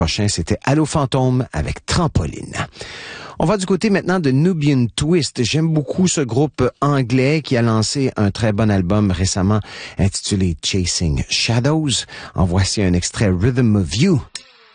Prochain, c'était Allô Fantôme avec Trampoline. On va du côté maintenant de Nubian Twist. J'aime beaucoup ce groupe anglais qui a lancé un très bon album récemment intitulé Chasing Shadows. En voici un extrait Rhythm of You.